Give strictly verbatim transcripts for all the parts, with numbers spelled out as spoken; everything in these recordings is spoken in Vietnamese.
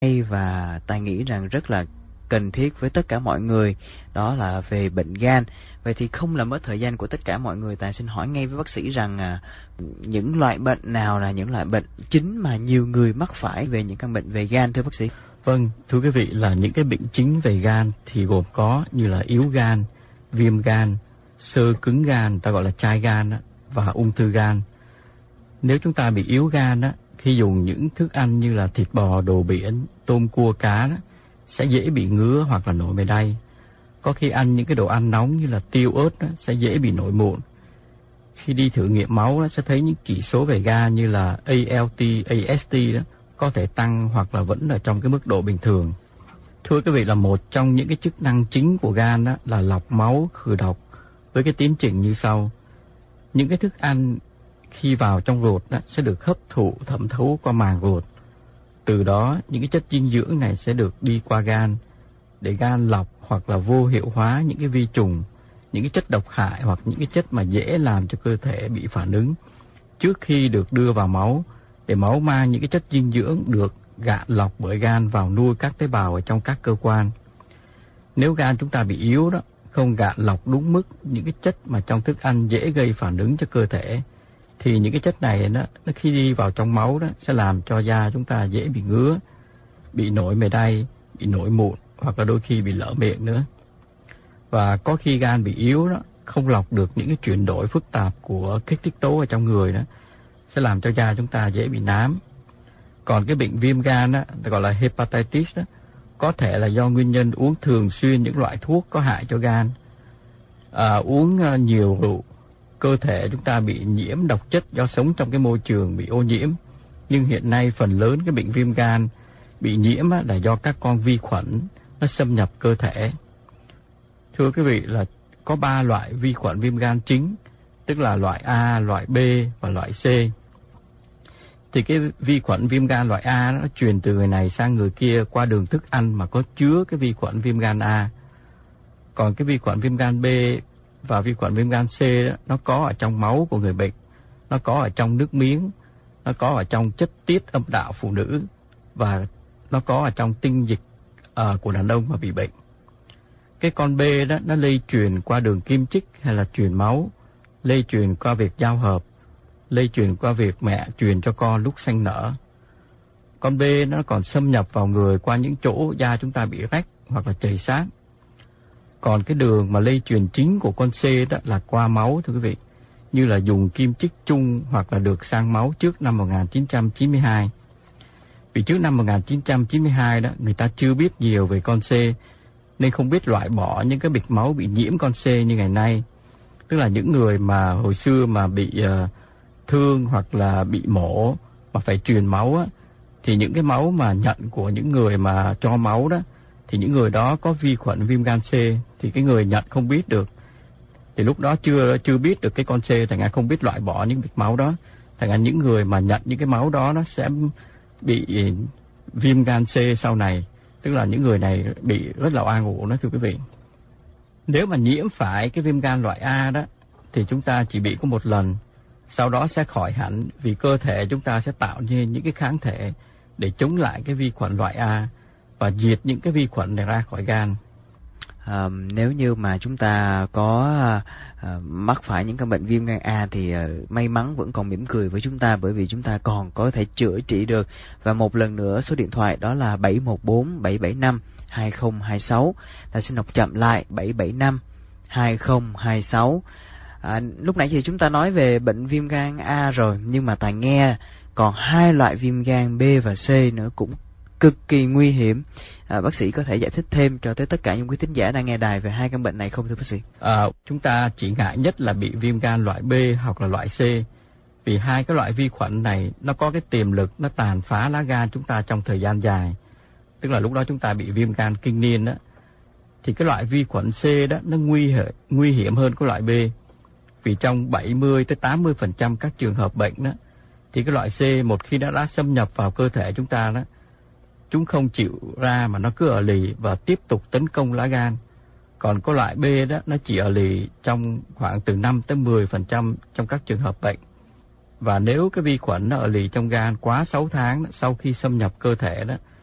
và Tài nghĩ rằng rất là cần thiết với tất cả mọi người, đó là về bệnh gan. Vậy thì không làm mất thời gian của tất cả mọi người, Tài xin hỏi ngay với bác sĩ rằng à, những loại bệnh nào là những loại bệnh chính mà nhiều người mắc phải về những căn bệnh về gan thưa bác sĩ? Vâng, thưa quý vị, là những cái bệnh chính về gan thì gồm có như là yếu gan, viêm gan, xơ cứng gan, ta gọi là chai gan và ung thư gan. Nếu chúng ta bị yếu gan á, khi dùng những thức ăn như là thịt bò, đồ biển, tôm cua cá đó, sẽ dễ bị ngứa hoặc là nổi mề đay. Có khi ăn những cái đồ ăn nóng như là tiêu ớt đó, sẽ dễ bị nổi mụn. Khi đi thử nghiệm máu đó, sẽ thấy những chỉ số về gan như là a lờ tê, a ét tê đó có thể tăng hoặc là vẫn ở trong cái mức độ bình thường. Thưa quý vị, là một trong những cái chức năng chính của gan đó là lọc máu, khử độc với cái tiến trình như sau. Những cái thức ăn khi vào trong ruột đó, sẽ được hấp thụ thẩm thấu qua màng ruột. Từ đó những cái chất dinh dưỡng này sẽ được đi qua gan để gan lọc hoặc là vô hiệu hóa những cái vi trùng, những cái chất độc hại hoặc những cái chất mà dễ làm cho cơ thể bị phản ứng trước khi được đưa vào máu, để máu mang những cái chất dinh dưỡng được gạn lọc bởi gan vào nuôi các tế bào ở trong các cơ quan. Nếu gan chúng ta bị yếu đó, không gạn lọc đúng mức những cái chất mà trong thức ăn dễ gây phản ứng cho cơ thể, thì những cái chất này nó, nó khi đi vào trong máu đó sẽ làm cho da chúng ta dễ bị ngứa, bị nổi mề đay, bị nổi mụn hoặc là đôi khi bị lở miệng nữa. Và có khi gan bị yếu đó, không lọc được những cái chuyển đổi phức tạp của kích thích tố ở trong người đó, sẽ làm cho da chúng ta dễ bị nám. Còn cái bệnh viêm gan đó, gọi là hepatitis đó, có thể là do nguyên nhân uống thường xuyên những loại thuốc có hại cho gan, à, uống nhiều rượu, cơ thể chúng ta bị nhiễm độc chất do sống trong cái môi trường bị ô nhiễm. Nhưng hiện nay phần lớn cái bệnh viêm gan bị nhiễm là do các con vi khuẩn nó xâm nhập cơ thể. Thưa quý vị, là có ba loại vi khuẩn viêm gan chính, tức là loại A, loại B và loại C. Thì cái vi khuẩn viêm gan loại A nó truyền từ người này sang người kia qua đường thức ăn mà có chứa cái vi khuẩn viêm gan A. Còn cái vi khuẩn viêm gan B và vi khuẩn viêm gan C đó, nó có ở trong máu của người bệnh, nó có ở trong nước miếng, nó có ở trong chất tiết âm đạo phụ nữ và nó có ở trong tinh dịch uh, của đàn ông mà bị bệnh. Cái con B đó nó lây truyền qua đường kim chích hay là truyền máu, lây truyền qua việc giao hợp, lây truyền qua việc mẹ truyền cho con lúc sanh nở. Con B nó còn xâm nhập vào người qua những chỗ da chúng ta bị rách hoặc là chảy xát. Còn cái đường mà lây truyền chính của con C đó là qua máu, thưa quý vị, như là dùng kim chích chung hoặc là được sang máu trước năm một nghìn chín trăm chín mươi hai. Vì trước năm một nghìn chín trăm chín mươi hai đó, người ta chưa biết nhiều về con C, nên không biết loại bỏ những cái bịch máu bị nhiễm con C như ngày nay. Tức là những người mà hồi xưa mà bị uh, thương hoặc là bị mổ mà phải truyền máu á, thì những cái máu mà nhận của những người mà cho máu đó, thì những người đó có vi khuẩn viêm gan C, thì cái người nhận không biết được. Thì lúc đó chưa chưa biết được cái con C, thành ra không biết loại bỏ những bịch máu đó. Thành ra những người mà nhận những cái máu đó nó sẽ bị viêm gan C sau này. Tức là những người này bị rất là oan uổng đó, thưa quý vị. Nếu mà nhiễm phải cái viêm gan loại A đó, thì chúng ta chỉ bị có một lần, sau đó sẽ khỏi hẳn, vì cơ thể chúng ta sẽ tạo nên những cái kháng thể để chống lại cái vi khuẩn loại A và diệt những cái vi khuẩn này ra khỏi gan. À, nếu như mà chúng ta có à, mắc phải những căn bệnh viêm gan A thì à, may mắn vẫn còn mỉm cười với chúng ta, bởi vì chúng ta còn có thể chữa trị được. Và một lần nữa, số điện thoại đó là bảy một bốn bảy bảy năm hai không hai sáu. Ta xin đọc chậm lại: bảy bảy năm hai không hai sáu. À, lúc nãy thì chúng ta nói về bệnh viêm gan A rồi, nhưng mà Tài nghe còn hai loại viêm gan B và C nữa cũng cực kỳ nguy hiểm. À, bác sĩ có thể giải thích thêm cho tới tất cả những quý thính giả đang nghe đài về hai căn bệnh này không thưa bác sĩ? À, chúng ta chỉ ngại nhất là bị viêm gan loại B hoặc là loại C, vì hai cái loại vi khuẩn này nó có cái tiềm lực nó tàn phá lá gan chúng ta trong thời gian dài. Tức là lúc đó chúng ta bị viêm gan kinh niên đó, thì cái loại vi khuẩn C đó nó nguy hiểm, nguy hiểm hơn cái loại B. Vì trong bảy mươi tới tám mươi phần trăm các trường hợp bệnh đó, thì cái loại C một khi đã đã xâm nhập vào cơ thể chúng ta đó, chúng không chịu ra mà nó cứ ở lì và tiếp tục tấn công lá gan. Còn có loại B đó, nó chỉ ở lì trong khoảng từ năm tới mười phần trăm trong các trường hợp bệnh. Và nếu cái vi khuẩn nó ở lì trong gan quá sáu tháng đó, sau khi xâm nhập cơ thể đó,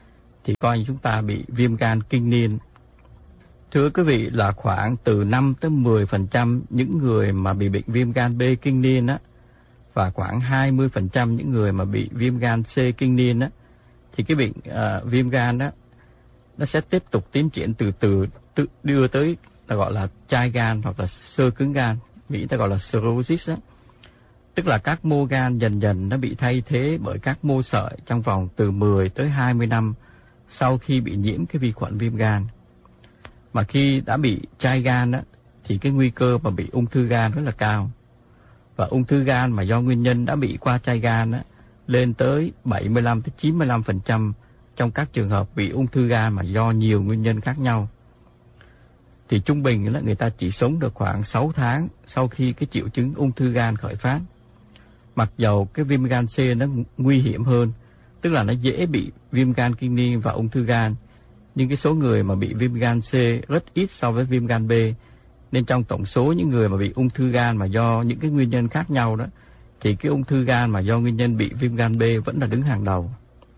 thì coi như chúng ta bị viêm gan kinh niên. Thưa quý vị, là khoảng từ năm tới mười phần trăm những người mà bị bệnh viêm gan B kinh niên á, và khoảng hai mươi phần trăm những người mà bị viêm gan C kinh niên á, thì cái bệnh uh, viêm gan á, nó sẽ tiếp tục tiến triển từ từ tự đưa tới ta gọi là chai gan hoặc là xơ cứng gan, Mỹ ta gọi là cirrhosis á. Tức là các mô gan dần dần nó bị thay thế bởi các mô sợi trong vòng từ mười tới hai mươi năm sau khi bị nhiễm cái vi khuẩn viêm gan. Mà khi đã bị chai gan á, thì cái nguy cơ mà bị ung thư gan rất là cao. Và ung thư gan mà do nguyên nhân đã bị qua chai gan á, lên tới bảy mươi lăm tới chín mươi lăm phần trăm trong các trường hợp bị ung thư gan mà do nhiều nguyên nhân khác nhau. Thì trung bình là người ta chỉ sống được khoảng sáu tháng sau khi cái triệu chứng ung thư gan khởi phát. Mặc dầu cái viêm gan C nó nguy hiểm hơn, tức là nó dễ bị viêm gan kinh niên và ung thư gan, nhưng cái số người mà bị viêm gan C rất ít so với viêm gan B, nên trong tổng số những người mà bị ung thư gan mà do những cái nguyên nhân khác nhau đó, thì cái ung thư gan mà do nguyên nhân bị viêm gan B vẫn là đứng hàng đầu.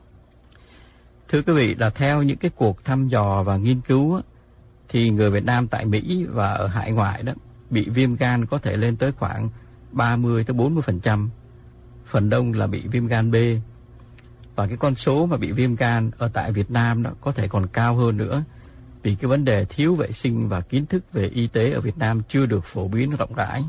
Thưa quý vị, là theo những cái cuộc thăm dò và nghiên cứu á, thì người Việt Nam tại Mỹ và ở hải ngoại đó bị viêm gan có thể lên tới khoảng ba mươi tới bốn mươi phần trăm, phần đông là bị viêm gan B. Và cái con số mà bị viêm gan ở tại Việt Nam đó có thể còn cao hơn nữa, vì cái vấn đề thiếu vệ sinh và kiến thức về y tế ở Việt Nam chưa được phổ biến rộng rãi.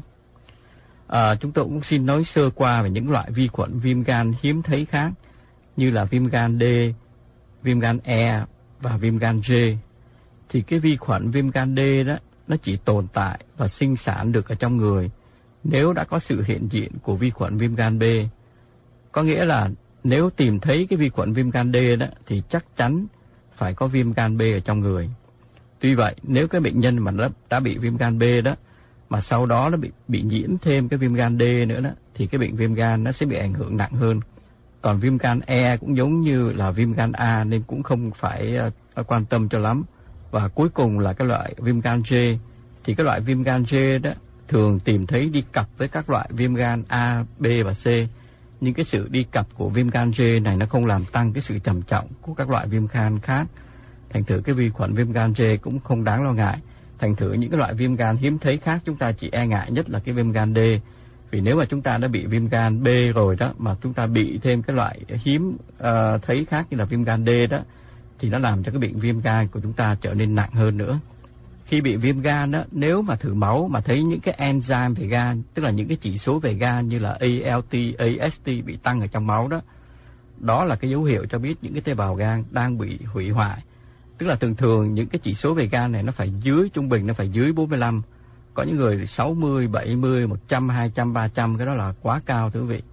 À, chúng tôi cũng xin nói sơ qua về những loại vi khuẩn viêm gan hiếm thấy khác, như là viêm gan D, viêm gan E và viêm gan G. Thì cái vi khuẩn viêm gan D đó, nó chỉ tồn tại và sinh sản được ở trong người nếu đã có sự hiện diện của vi khuẩn viêm gan B. Có nghĩa là nếu tìm thấy cái vi khuẩn viêm gan D đó, thì chắc chắn phải có viêm gan B ở trong người. Tuy vậy, nếu cái bệnh nhân mà đã, đã bị viêm gan B đó, mà sau đó nó bị, bị nhiễm thêm cái viêm gan D nữa đó, thì cái bệnh viêm gan nó sẽ bị ảnh hưởng nặng hơn. Còn viêm gan E cũng giống như là viêm gan A nên cũng không phải uh, quan tâm cho lắm. Và cuối cùng là cái loại viêm gan G. Thì cái loại viêm gan G đó thường tìm thấy đi cặp với các loại viêm gan A, B và C. Nhưng cái sự đi cặp của viêm gan G này nó không làm tăng cái sự trầm trọng của các loại viêm gan khác. Thành thử cái vi khuẩn viêm gan G cũng không đáng lo ngại. Thành thử những cái loại viêm gan hiếm thấy khác chúng ta chỉ e ngại nhất là cái viêm gan D. Vì nếu mà chúng ta đã bị viêm gan B rồi đó, mà chúng ta bị thêm cái loại hiếm uh, thấy khác như là viêm gan D đó, thì nó làm cho cái bệnh viêm gan của chúng ta trở nên nặng hơn nữa. Khi bị viêm gan đó, nếu mà thử máu mà thấy những cái enzyme về gan, tức là những cái chỉ số về gan như là A L T, A S T bị tăng ở trong máu đó, đó là cái dấu hiệu cho biết những cái tế bào gan đang bị hủy hoại. Tức là thường thường những cái chỉ số về gan này nó phải dưới, trung bình nó phải dưới bốn mươi lăm. Có những người sáu mươi, bảy mươi, một trăm, hai trăm, ba trăm, cái đó là quá cao thưa quý vị.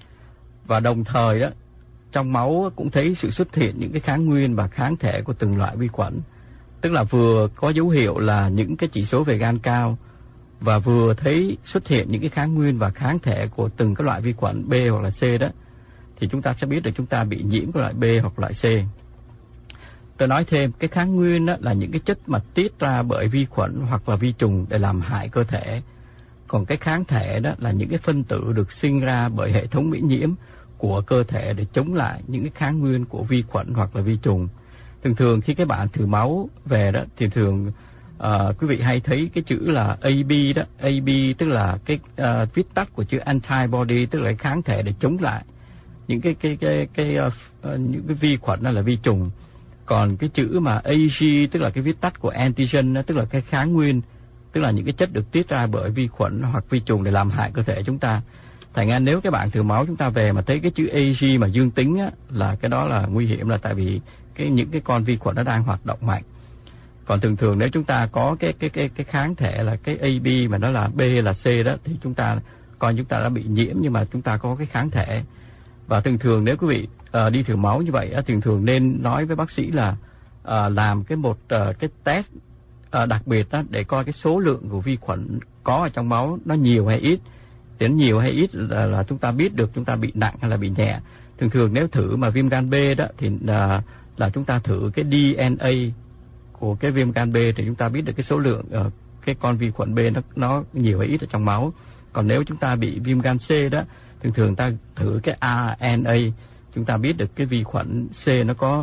Và đồng thời đó, trong máu cũng thấy sự xuất hiện những cái kháng nguyên và kháng thể của từng loại vi khuẩn. Tức là vừa có dấu hiệu là những cái chỉ số về gan cao, và vừa thấy xuất hiện những cái kháng nguyên và kháng thể của từng cái loại vi khuẩn B hoặc là C đó, thì chúng ta sẽ biết được chúng ta bị nhiễm cái loại B hoặc loại C. Tôi nói thêm, cái kháng nguyên đó là những cái chất mà tiết ra bởi vi khuẩn hoặc là vi trùng để làm hại cơ thể. Còn cái kháng thể đó là những cái phân tử được sinh ra bởi hệ thống miễn nhiễm của cơ thể để chống lại những cái kháng nguyên của vi khuẩn hoặc là vi trùng. Thường thường khi các bạn thử máu về đó thì thường uh, quý vị hay thấy cái chữ là A B đó, A B tức là cái uh, viết tắt của chữ antibody, tức là cái kháng thể để chống lại những cái cái cái cái uh, những cái vi khuẩn đó là vi trùng. Còn cái chữ mà A G tức là cái viết tắt của antigen đó, tức là cái kháng nguyên, tức là những cái chất được tiết ra bởi vi khuẩn hoặc vi trùng để làm hại cơ thể chúng ta. Thành ra nếu các bạn thử máu chúng ta về mà thấy cái chữ A G mà dương tính á, là cái đó là nguy hiểm, là tại vì cái những cái con vi khuẩn nó đang hoạt động mạnh. Còn thường thường nếu chúng ta có cái cái cái cái kháng thể là cái A B mà nó là B là C đó, thì chúng ta coi chúng ta đã bị nhiễm nhưng mà chúng ta có cái kháng thể. Và thường thường nếu quý vị uh, đi thử máu như vậy, uh, thường thường nên nói với bác sĩ là uh, làm cái một uh, cái test uh, đặc biệt đó, để coi cái số lượng của vi khuẩn có ở trong máu nó nhiều hay ít. Đến nhiều hay ít là, là chúng ta biết được chúng ta bị nặng hay là bị nhẹ. Thường thường nếu thử mà viêm gan B đó thì uh, là chúng ta thử cái D N A của cái viêm gan B thì chúng ta biết được cái số lượng uh, cái con vi khuẩn B nó nó nhiều hay ít ở trong máu. Còn nếu chúng ta bị viêm gan C đó, thường thường ta thử cái R N A, chúng ta biết được cái vi khuẩn C nó có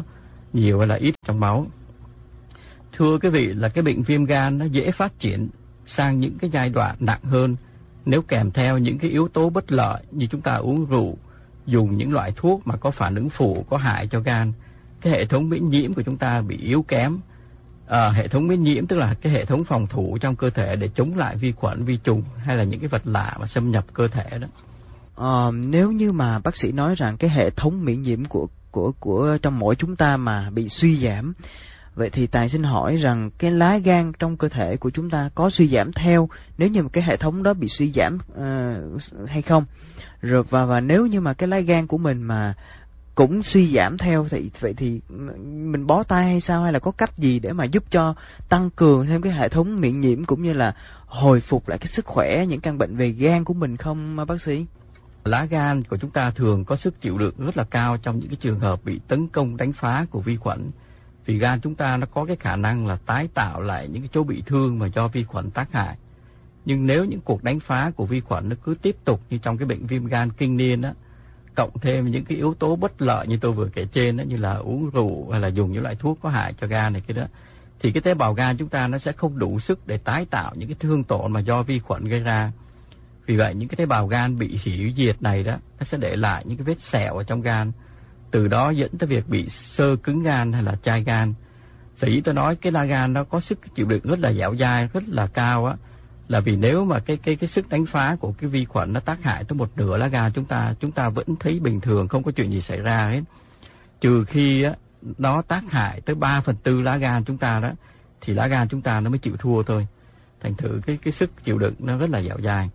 nhiều hay là ít trong máu. Thưa quý vị, là cái bệnh viêm gan nó dễ phát triển sang những cái giai đoạn nặng hơn nếu kèm theo những cái yếu tố bất lợi như chúng ta uống rượu, dùng những loại thuốc mà có phản ứng phụ có hại cho gan. Cái hệ thống miễn nhiễm của chúng ta bị yếu kém. À, hệ thống miễn nhiễm tức là cái hệ thống phòng thủ trong cơ thể để chống lại vi khuẩn, vi trùng hay là những cái vật lạ mà xâm nhập cơ thể đó. À, nếu như mà bác sĩ nói rằng cái hệ thống miễn nhiễm của của của trong mỗi chúng ta mà bị suy giảm, vậy thì Tài xin hỏi rằng cái lá gan trong cơ thể của chúng ta có suy giảm theo nếu như mà cái hệ thống đó bị suy giảm uh, hay không? Rồi và và nếu như mà cái lá gan của mình mà cũng suy giảm theo thì vậy thì mình bó tay hay sao, hay là có cách gì để mà giúp cho tăng cường thêm cái hệ thống miễn nhiễm cũng như là hồi phục lại cái sức khỏe, những căn bệnh về gan của mình không bác sĩ? Lá gan của chúng ta thường có sức chịu đựng rất là cao trong những cái trường hợp bị tấn công đánh phá của vi khuẩn. Vì gan chúng ta nó có cái khả năng là tái tạo lại những cái chỗ bị thương mà do vi khuẩn tác hại. Nhưng nếu những cuộc đánh phá của vi khuẩn nó cứ tiếp tục như trong cái bệnh viêm gan kinh niên đó, cộng thêm những cái yếu tố bất lợi như tôi vừa kể trên đó, như là uống rượu hay là dùng những loại thuốc có hại cho gan này kia đó, thì cái tế bào gan chúng ta nó sẽ không đủ sức để tái tạo những cái thương tổn mà do vi khuẩn gây ra. Vì vậy những cái tế bào gan bị hủy diệt này đó, nó sẽ để lại những cái vết sẹo ở trong gan, từ đó dẫn tới việc bị xơ cứng gan hay là chai gan. Sở dĩ tôi nói cái lá gan nó có sức chịu đựng rất là dẻo dai, rất là cao á, là vì nếu mà cái cái cái sức đánh phá của cái vi khuẩn nó tác hại tới một nửa lá gan chúng ta, chúng ta vẫn thấy bình thường, không có chuyện gì xảy ra hết. Trừ khi á nó tác hại tới ba phần tư lá gan chúng ta đó, thì lá gan chúng ta nó mới chịu thua thôi. Thành thử cái cái sức chịu đựng nó rất là dẻo dai.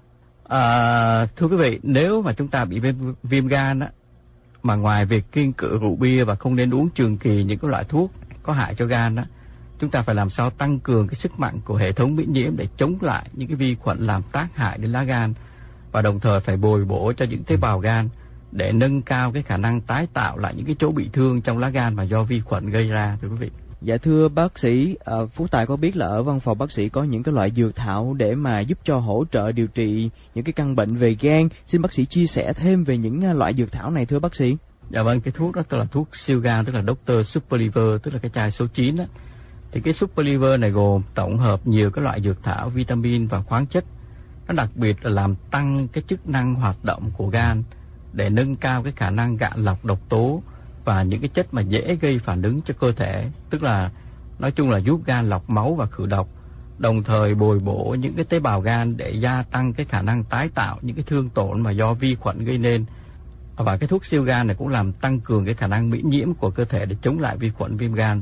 À, thưa quý vị, nếu mà chúng ta bị viêm, viêm gan á, mà ngoài việc kiêng cữ rượu bia và không nên uống trường kỳ những cái loại thuốc có hại cho gan đó, chúng ta phải làm sao tăng cường cái sức mạnh của hệ thống miễn nhiễm để chống lại những cái vi khuẩn làm tác hại đến lá gan, và đồng thời phải bồi bổ cho những tế bào gan để nâng cao cái khả năng tái tạo lại những cái chỗ bị thương trong lá gan mà do vi khuẩn gây ra, thưa quý vị. Dạ thưa bác sĩ, uh, Phú Tài có biết là ở văn phòng bác sĩ có những cái loại dược thảo để mà giúp cho hỗ trợ điều trị những cái căn bệnh về gan. Xin bác sĩ chia sẻ thêm về những loại dược thảo này thưa bác sĩ. Dạ vâng, cái thuốc đó tức là thuốc siêu gan, tức là Doctor Super Liver, tức là cái chai số chín đó. Thì cái Super Liver này gồm tổng hợp nhiều cái loại dược thảo, vitamin và khoáng chất. Nó đặc biệt là làm tăng cái chức năng hoạt động của gan để nâng cao cái khả năng gạn lọc độc tố và những cái chất mà dễ gây phản ứng cho cơ thể, tức là nói chung là giúp gan lọc máu và khử độc, đồng thời bồi bổ những cái tế bào gan để gia tăng cái khả năng tái tạo những cái thương tổn mà do vi khuẩn gây nên. Và cái thuốc siêu gan này cũng làm tăng cường cái khả năng miễn nhiễm của cơ thể để chống lại vi khuẩn viêm gan.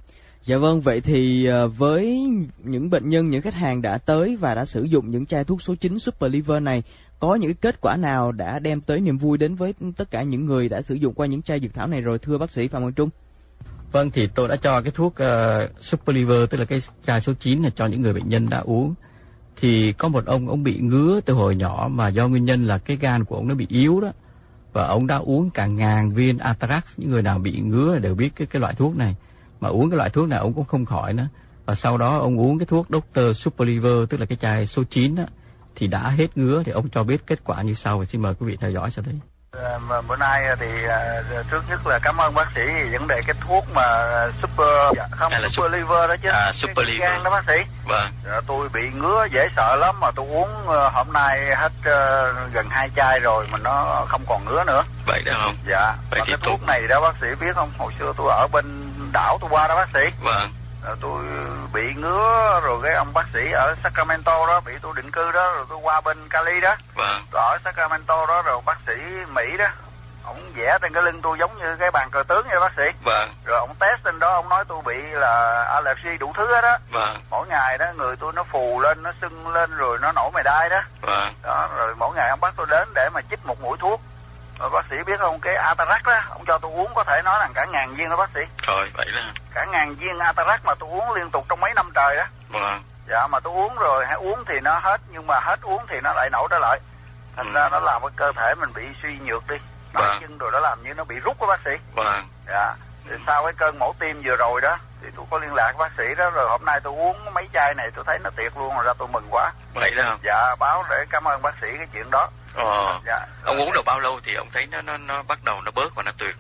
Dạ vâng, vậy thì với những bệnh nhân, những khách hàng đã tới và đã sử dụng những chai thuốc số chín Super Liver này, có những kết quả nào đã đem tới niềm vui đến với tất cả những người đã sử dụng qua những chai dược thảo này rồi thưa bác sĩ Phạm Quang Trung? Vâng, thì tôi đã cho cái thuốc uh, Super Liver, tức là cái chai số chín này cho những người bệnh nhân đã uống. Thì có một ông, ông bị ngứa từ hồi nhỏ mà do nguyên nhân là cái gan của ông nó bị yếu đó. Và ông đã uống cả ngàn viên Atarax, những người nào bị ngứa đều biết cái, cái loại thuốc này. Mà uống cái loại thuốc này ông cũng không khỏi nữa. Và sau đó ông uống cái thuốc Doctor Super Liver, tức là cái chai số chín đó, thì đã hết ngứa. Thì ông cho biết kết quả như sau. Xin mời quý vị theo dõi sau đây. À, bữa nay thì uh, trước nhất là cảm ơn bác sĩ vì vấn đề cái thuốc mà Super dạ, không Super su- Liver đó chứ. À, Super Liver. Gan đó bác sĩ. Vâng. À, tôi bị ngứa dễ sợ lắm mà tôi uống uh, hôm nay hết uh, gần hai chai rồi mà nó không còn ngứa nữa. Vậy đó không? Dạ. Vậy và thì cái tôi... thuốc này đó bác sĩ biết không? Hồi xưa tôi ở bên đảo tôi qua đó bác sĩ. Vâng. Rồi tôi bị ngứa rồi cái ông bác sĩ ở Sacramento đó bị tôi định cư đó, rồi tôi qua bên Cali đó. Vâng. Tôi ở Sacramento đó, rồi bác sĩ Mỹ đó, ông vẽ trên cái lưng tôi giống như cái bàn cờ tướng vậy bác sĩ. Vâng. Rồi ông test trên đó, ông nói tôi bị là allergy đủ thứ hết đó. Vâng. Mỗi ngày đó người tôi nó phù lên, nó sưng lên rồi nó nổi mày đai đó. Vâng. Đó, rồi mỗi ngày ông bắt tôi đến để mà chích một mũi thuốc. Rồi bác sĩ biết không, cái Atarax đó, ông cho tôi uống có thể nói là cả ngàn viên đó bác sĩ. Trời, vậy đó. Cả ngàn viên Atarax mà tôi uống liên tục trong mấy năm trời đó. Vâng. Dạ, mà tôi uống rồi, hãy uống thì nó hết, nhưng mà hết uống thì nó lại nổi trở lại. Thành ừ. ra nó làm cái cơ thể mình bị suy nhược đi. Vâng. Chân rồi nó làm như nó bị rút đó bác sĩ. Vâng. Dạ. Thì sau cái cơn mổ tim vừa rồi đó, thì tôi có liên lạc với bác sĩ đó, rồi hôm nay tôi uống mấy chai này tôi thấy nó tiệt luôn, rồi ra tôi mừng quá. Vậy đó. Dạ, báo để cảm ơn bác sĩ cái chuyện đó. Ờ. Dạ. Ông uống được bao lâu thì ông thấy nó nó nó bắt đầu nó bớt và nó tuyệt luôn?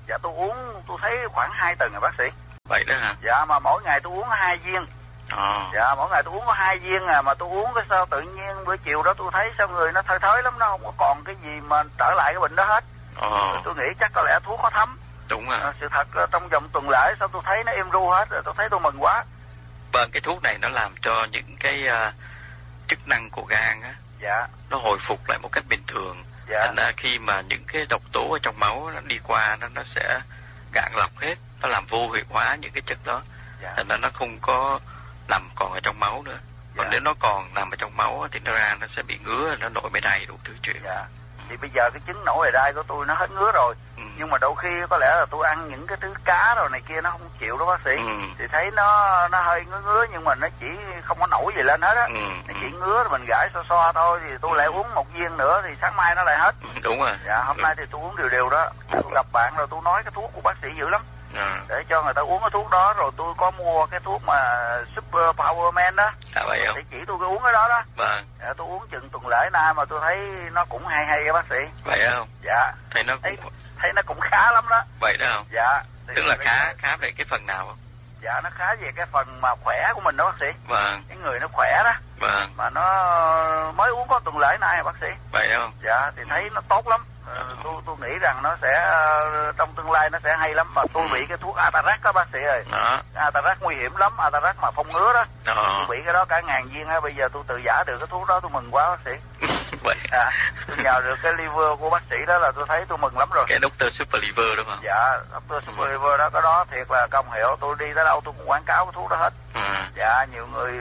Dạ tôi uống tôi thấy khoảng hai tuần rồi bác sĩ. Vậy đó hả? Dạ mà mỗi ngày tôi uống hai viên. Ồ. Dạ mỗi ngày tôi uống có hai viên à, mà tôi uống cái sao tự nhiên bữa chiều đó tôi thấy sao người nó thơi thới lắm, nó không có còn cái gì mà trở lại cái bệnh đó hết. Ồ. Tôi nghĩ chắc có lẽ thuốc có thấm. Đúng rồi. À, sự thật trong vòng tuần lễ sao tôi thấy nó êm ru hết rồi, tôi thấy tôi mừng quá. Vâng, cái thuốc này nó làm cho những cái uh, chức năng của gan á, dạ, nó hồi phục lại một cách bình thường. dạ. Thành ra khi mà những cái độc tố ở trong máu nó đi qua, nó nó sẽ gạn lọc hết, nó làm vô hiệu hóa những cái chất đó. Dạ. Thành ra nó không có nằm còn ở trong máu nữa. Còn dạ. nếu nó còn nằm ở trong máu thì nó ra nó sẽ bị ngứa, nó nổi mề đay đủ thứ chuyện. Dạ. Thì bây giờ cái chứng nổi mề đay của tôi nó hết ngứa rồi. Ừ. Nhưng mà đôi khi có lẽ là tôi ăn những cái thứ cá rồi này kia nó không chịu đó bác sĩ. Ừ. Thì thấy nó nó hơi ngứa ngứa nhưng mà nó chỉ không có nổi gì lên hết á. Ừ. Nó chỉ ngứa rồi mình gãi xoa xoa thôi, thì tôi ừ. lại uống một viên nữa thì sáng mai nó lại hết. Ừ, đúng rồi. Dạ hôm ừ. nay thì tôi uống đều đều đó. Tôi gặp bạn rồi tôi nói cái thuốc của bác sĩ dữ lắm. À. Để cho người ta uống cái thuốc đó, rồi tôi có mua cái thuốc mà Super Power Man đó. À vậy không? Để chỉ tôi cái uống cái đó đó. Vâng. Dạ, tôi uống chừng tuần lễ nay mà tôi thấy nó cũng hay hay các bác sĩ. Vậy không? Dạ. Thấy nó cũng... thấy, thấy nó cũng khá lắm đó. Vậy đó không? Dạ. Tức là khá giờ... khá về cái phần nào không? Dạ nó khá về cái phần mà khỏe của mình đó bác sĩ. Vâng. Cái người nó khỏe đó. Vâng. Mà nó mới uống có tuần lễ nay bác sĩ. Vậy không? Dạ thì thấy nó tốt lắm. Ờ, tôi tôi nghĩ rằng nó sẽ trong tương lai nó sẽ hay lắm. Mà tôi bị cái thuốc Atarax đó bác sĩ ơi. Đó. Atarax nguy hiểm lắm, Atarax mà phong ngứa đó. Đó. Tôi bị cái đó cả ngàn viên á, bây giờ tôi tự giả được cái thuốc đó tôi mừng quá bác sĩ. Vậy. À, tôi nhờ được cái liver của bác sĩ đó là tôi thấy tôi mừng lắm rồi. Cái doctor Super Liver đúng không? Dạ, doctor Super Liver đó, cái đó thiệt là công hiệu. Tôi đi tới đâu tôi cũng quảng cáo cái thuốc đó hết. À. Dạ, nhiều người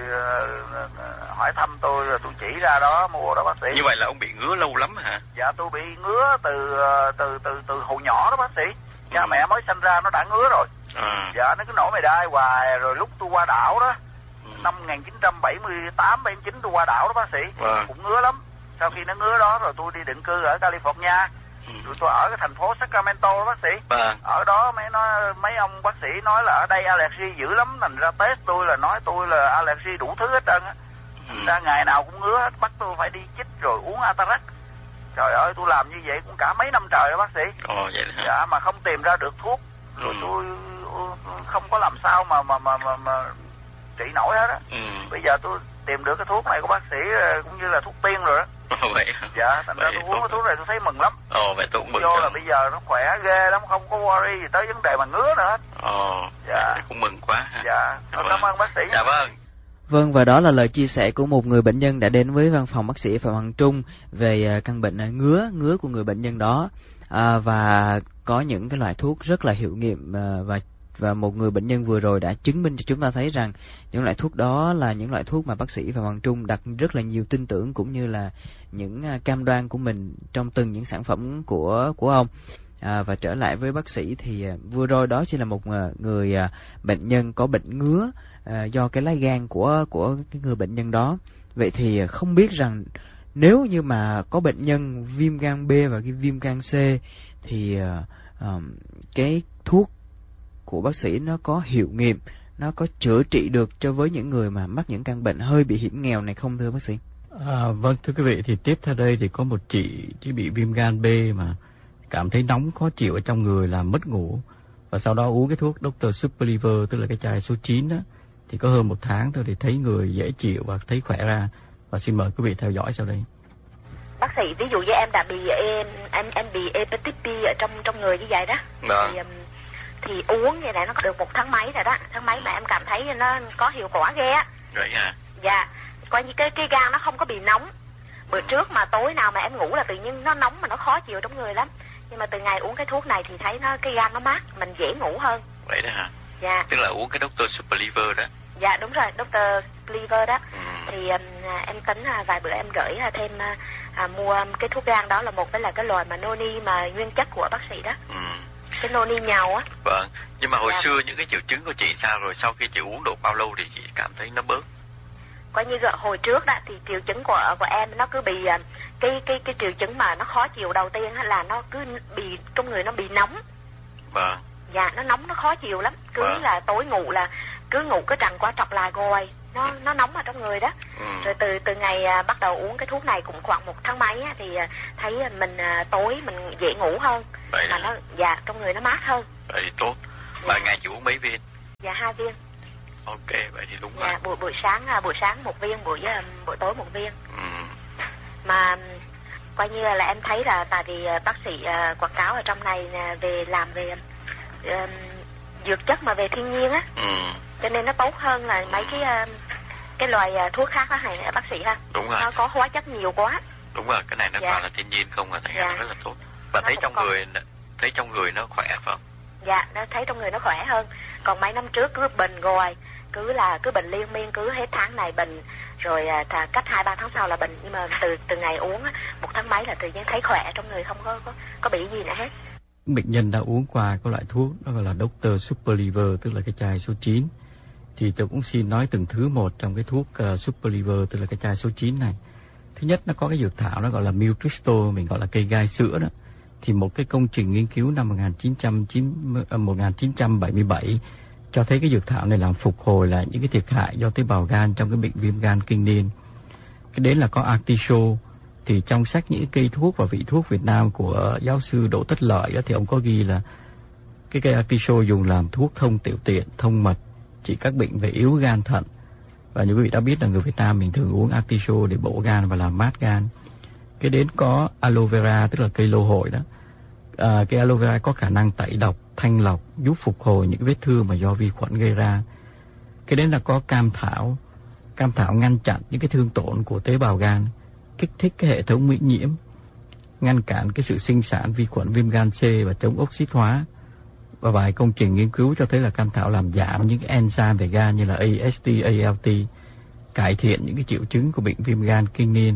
uh, hỏi thăm tôi rồi tôi chỉ ra đó mua đó bác sĩ. Như vậy là ông bị ngứa lâu lắm hả? Dạ, tôi bị ngứa từ từ từ từ hồi nhỏ đó bác sĩ. Cha ừ. mẹ mới sinh ra nó đã ngứa rồi. À. Dạ, nó cứ nổi mề đay hoài. Rồi lúc tôi qua đảo đó, ừ. năm một nghìn chín trăm bảy mươi tám bảy mươi chín tôi qua đảo đó bác sĩ. À. Cũng ngứa lắm. Sau khi nó ngứa đó rồi tôi đi định cư ở California. Ừ. Rồi tôi ở cái thành phố Sacramento đó bác sĩ. À. Ở đó mấy nói mấy ông bác sĩ nói là ở đây allergy dữ lắm, thành ra test tôi là nói tôi là allergy đủ thứ hết trơn á. Ừ. Ra ngày nào cũng ngứa hết, bắt tôi phải đi chích rồi uống Atarax. Trời ơi, tôi làm như vậy cũng cả mấy năm trời đó bác sĩ. Ồ vậy hả? Dạ mà không tìm ra được thuốc. Rồi ừ. tôi không có làm sao mà mà mà mà, mà trị nổi hết á. Ừ. Bây giờ tôi tìm được cái thuốc này của bác sĩ cũng như là thuốc tiên rồi đó. Ồ vậy hả? Dạ, thành ra tôi uống cái thuốc này tôi thấy mừng lắm. Ồ vậy tôi cũng mừng. Do là bây giờ nó khỏe ghê lắm, không có worry gì tới vấn đề mà ngứa nữa hết. Ồ. Dạ. Cũng mừng quá ha. Dạ. Cảm vâng. ơn bác sĩ. Dạ vâng. Vâng, và đó là lời chia sẻ của một người bệnh nhân đã đến với văn phòng bác sĩ Phạm Hoàng Trung về căn bệnh ngứa ngứa của người bệnh nhân đó, à, và có những cái loại thuốc rất là hiệu nghiệm, à, và và một người bệnh nhân vừa rồi đã chứng minh cho chúng ta thấy rằng những loại thuốc đó là những loại thuốc mà bác sĩ Phạm Hoàng Trung đặt rất là nhiều tin tưởng cũng như là những cam đoan của mình trong từng những sản phẩm của của ông. À, và trở lại với bác sĩ thì à, vừa rồi đó chỉ là một à, người à, bệnh nhân có bệnh ngứa à, do cái lá gan của của cái người bệnh nhân đó. Vậy thì à, không biết rằng nếu như mà có bệnh nhân viêm gan B và cái viêm gan C thì à, à, cái thuốc của bác sĩ nó có hiệu nghiệm, nó có chữa trị được cho với những người mà mắc những căn bệnh hơi bị hiểm nghèo này không thưa bác sĩ? À, vâng thưa quý vị, thì tiếp theo đây thì có một chị chỉ bị viêm gan B mà cảm thấy nóng khó chịu ở trong người, làm mất ngủ, và sau đó uống cái thuốc doctor Super Liver, tức là cái chai số chín đó, thì có hơn một tháng thôi thì thấy người dễ chịu và thấy khỏe ra. Và xin mời quý vị theo dõi sau đây. Bác sĩ, ví dụ như em đã bị em em, em bị hepatitis B ở trong trong người như vậy đó, đó. thì thì uống như này nó được một tháng mấy rồi đó, tháng mấy mà em cảm thấy nó có hiệu quả ghê á. Vậy hả? Dạ, coi như cái cái gan nó không có bị nóng. Bữa trước mà tối nào mà em ngủ là tự nhiên nó nóng mà nó khó chịu trong người lắm. Nhưng mà từ ngày uống cái thuốc này thì thấy nó cái gan nó mát, mình dễ ngủ hơn. Vậy đó hả? Dạ. Tức là uống cái doctor Super Liver đó. Dạ đúng rồi, doctor Liver đó. Ừ. Thì um, em tính uh, vài bữa em gửi uh, thêm uh, uh, mua um, cái thuốc gan đó là một cái là cái loại mà noni mà nguyên chất của bác sĩ đó. Ừ. Cái noni nhàu á. Vâng, nhưng mà hồi dạ. xưa những cái triệu chứng của chị sao rồi, sau khi chị uống được bao lâu thì chị cảm thấy nó bớt? Coi như hồi trước đó thì triệu chứng của của em nó cứ bị cái cái cái triệu chứng mà nó khó chịu đầu tiên là nó cứ bị trong người nó bị nóng. Vâng. Dạ, nó nóng nó khó chịu lắm, cứ vâng. là tối ngủ là cứ ngủ cứ trằn qua trọc lại rồi. nó nó nóng ở trong người đó. Ừ. Rồi từ từ ngày à, bắt đầu uống cái thuốc này cũng khoảng một tháng mấy á, thì à, thấy mình à, tối mình dễ ngủ hơn. Vậy mà nó dạ trong người nó mát hơn. Vậy thì tốt. Mà dạ. Ngày chỉ uống mấy viên? Dạ hai viên. Ok, vậy thì đúng dạ, rồi. Buổi buổi sáng à, buổi sáng một viên, buổi uh, buổi tối một viên. Ừ. Mà coi như là, là em thấy là tại vì uh, bác sĩ uh, quảng cáo ở trong này uh, về làm về uh, dược chất mà về thiên nhiên á. Ừ. Cho nên nó tốt hơn là mấy cái uh, cái loại uh, thuốc khác đó này bác sĩ ha. Đúng rồi. Nó có hóa chất nhiều quá. Đúng rồi, cái này nó dạ. Gọi là thiên nhiên không là thành ra dạ. Rất là tốt. Và nó thấy trong còn... người thấy trong người nó khỏe phải không? Dạ, nó thấy trong người nó khỏe hơn. Còn mấy năm trước cứ bệnh rồi, cứ là cứ bệnh liên miên, cứ hết tháng này bệnh rồi à, cách hai ba tháng sau là bệnh, nhưng mà từ từ ngày uống một tháng mấy là tự nhiên thấy khỏe trong người, không có có có bị gì nữa hết. Bệnh nhân đã uống qua cái loại thuốc đó gọi là Doctor Super Liver, tức là cái chai số chín. Thì tôi cũng xin nói từng thứ một trong cái thuốc uh, Super Liver, tức là cái chai số chín này. Thứ nhất, nó có cái dược thảo nó gọi là Milk Crystal, mình gọi là cây gai sữa đó. Thì một cái công trình nghiên cứu năm một nghìn chín trăm bảy mươi bảy cho thấy cái dược thảo này làm phục hồi lại những cái thiệt hại do tế bào gan trong cái bệnh viêm gan kinh niên. Cái đến là có Artisol. Thì trong sách những cây thuốc và vị thuốc Việt Nam của giáo sư Đỗ Tất Lợi đó, thì ông có ghi là cái cây Artisol dùng làm thuốc thông tiểu tiện, thông mật, trị các bệnh về yếu gan thận. Và như quý vị đã biết là người Việt Nam mình thường uống Artisol để bổ gan và làm mát gan. Cái đến có aloe vera, tức là cây lô hội đó. À, cái aloe vera có khả năng tẩy độc, thanh lọc, giúp phục hồi những vết thương mà do vi khuẩn gây ra. Cái đến là có cam thảo. Cam thảo ngăn chặn những cái thương tổn của tế bào gan, kích thích cái hệ thống miễn nhiễm, ngăn cản cái sự sinh sản vi khuẩn viêm gan C và chống oxit hóa. Và vài công trình nghiên cứu cho thấy là cam thảo làm giảm những cái enzyme về gan như là a ét tê, a lờ tê, cải thiện những cái triệu chứng của bệnh viêm gan kinh niên.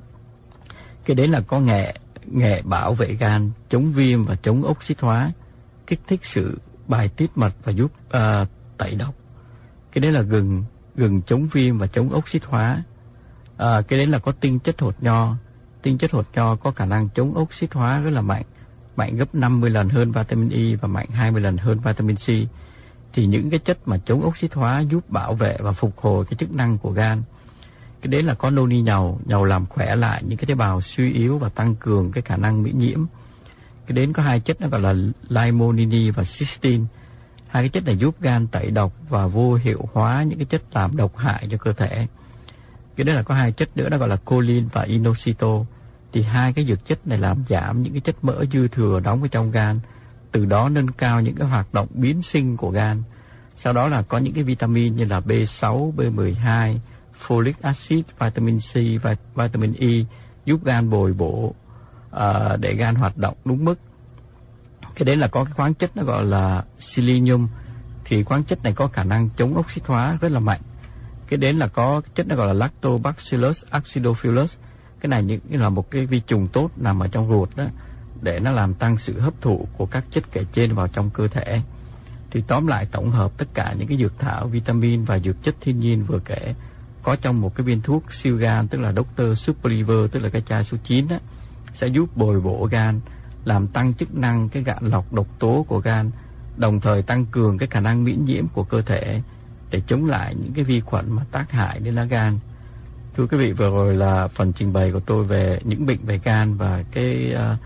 Cái đến là có nghệ, nghệ bảo vệ gan, chống viêm và chống oxit hóa, kích thích sự bài tiết mật và giúp uh, tẩy độc. Cái đấy là gừng, gừng chống viêm và chống oxit hóa. À, cái đấy là có tinh chất hột nho. Tinh chất hột nho có khả năng chống oxit hóa rất là mạnh, mạnh gấp năm mươi lần hơn vitamin E và mạnh hai mươi lần hơn vitamin C. Thì những cái chất mà chống oxit hóa giúp bảo vệ và phục hồi cái chức năng của gan. Cái đấy là có noni nhàu, nhàu làm khỏe lại những cái tế bào suy yếu và tăng cường cái khả năng miễn nhiễm. Cái đến có hai chất nó gọi là limonene và cysteine. Hai cái chất này giúp gan tẩy độc và vô hiệu hóa những cái chất làm độc hại cho cơ thể. Cái đó là có hai chất nữa, nó gọi là choline và inositol. Thì hai cái dược chất này làm giảm những cái chất mỡ dư thừa đóng ở trong gan, từ đó nâng cao những cái hoạt động biến sinh của gan. Sau đó là có những cái vitamin như là B sáu, B mười hai, folic acid, vitamin C và vitamin E giúp gan bồi bổ uh, để gan hoạt động đúng mức. Cái đấy là có cái khoáng chất nó gọi là selenium. Thì khoáng chất này có khả năng chống oxit hóa rất là mạnh. Cái đến là có chất nó gọi là Lactobacillus acidophilus. Cái này như là một cái vi trùng tốt nằm ở trong ruột đó, để nó làm tăng sự hấp thụ của các chất kể trên vào trong cơ thể. Thì tóm lại, tổng hợp tất cả những cái dược thảo, vitamin và dược chất thiên nhiên vừa kể có trong một cái viên thuốc siêu gan, tức là Doctor Super Liver, tức là cái chai số chín đó, sẽ giúp bồi bổ gan, làm tăng chức năng cái gạn lọc độc tố của gan, đồng thời tăng cường cái khả năng miễn nhiễm của cơ thể để chống lại những cái vi khuẩn mà tác hại đến lá gan. Thưa quý vị, vừa rồi là phần trình bày của tôi về những bệnh về gan và cái uh,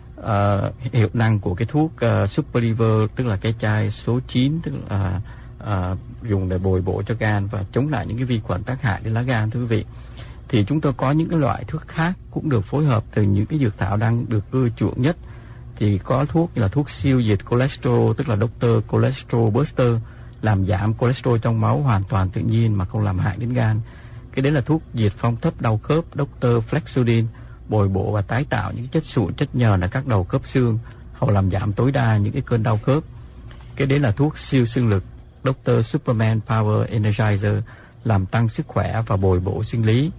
uh, hiệu năng của cái thuốc uh, Super Liver, tức là cái chai số chín, tức là uh, dùng để bồi bổ cho gan và chống lại những cái vi khuẩn tác hại đến lá gan. Thưa quý vị, thì chúng tôi có những cái loại thuốc khác cũng được phối hợp từ những cái dược thảo đang được ưa chuộng nhất. Thì có thuốc như là thuốc siêu diệt cholesterol, tức là Doctor Cholesterol Buster, làm giảm cholesterol trong máu hoàn toàn tự nhiên mà không làm hại đến gan. Cái đấy là thuốc diệt phong thấp đau khớp Doctor Flexudin, bồi bổ và tái tạo những chất sụn chất nhờn ở các đầu khớp xương, hầu làm giảm tối đa những cái cơn đau khớp. Cái đấy là thuốc siêu xương lực Doctor Superman Power Energizer, làm tăng sức khỏe và bồi bổ sinh lý.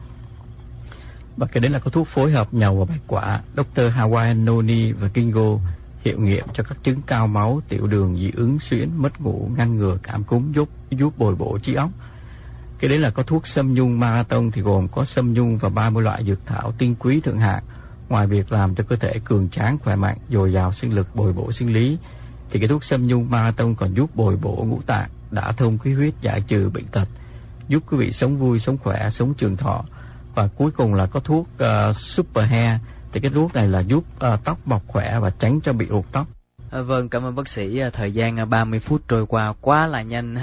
Và cái đấy là có thuốc phối hợp nhầu và bạch quả Doctor Hawaiian Noni và Kingo, hiệu nghiệm cho các chứng cao máu, tiểu đường, dị ứng, suyễn, mất ngủ, ngăn ngừa cảm cúm, giúp giúp bồi bổ trí óc. Cái đấy là có thuốc sâm nhung marathon, thì gồm có sâm nhung và ba mươi loại dược thảo tinh quý thượng hạng. Ngoài việc làm cho cơ thể cường tráng, khỏe mạnh, dồi dào sinh lực, bồi bổ sinh lý, thì cái thuốc sâm nhung marathon còn giúp bồi bổ ngũ tạng, đả thông khí huyết, giải trừ bệnh tật, giúp quý vị sống vui, sống khỏe, sống trường thọ. Và cuối cùng là có thuốc uh, Super Hair, thì cái thuốc này là giúp uh, tóc mọc khỏe và tránh cho bị ụt tóc. À, vâng, cảm ơn bác sĩ. Thời gian ba mươi phút trôi qua quá là nhanh.